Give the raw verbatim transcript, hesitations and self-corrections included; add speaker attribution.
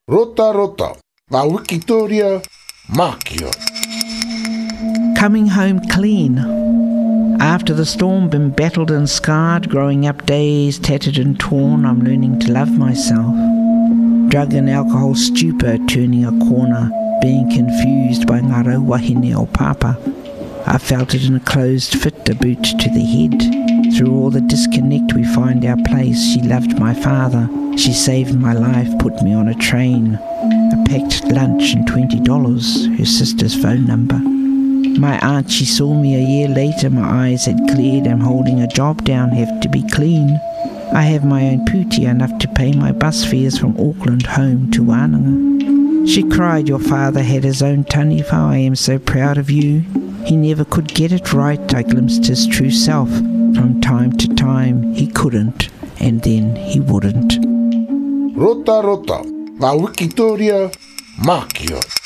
Speaker 1: Rota rota, ngā Wikitoria Mākia.
Speaker 2: Coming home clean. After the storm, been battled and scarred, growing up days tattered and torn, I'm learning to love myself. Drug and alcohol stupor, turning a corner, being confused by ngaro wahine o papa. I felt it in a closed fit, a boot to the head. Through all the disconnect we find our place. She loved my father, she saved my life, put me on a train. A packed lunch and twenty dollars, her sister's phone number. My aunt, she saw me a year later, my eyes had cleared. I'm holding a job down, have to be clean. I have my own puti, enough to pay my bus fares from Auckland home to Wānanga. She cried, your father had his own taniwha, I am so proud of you. He never could get it right, I glimpsed his true self. From time to time he couldn't, and then he wouldn't.
Speaker 1: Rota rota, ngā Wikitoria Mākia.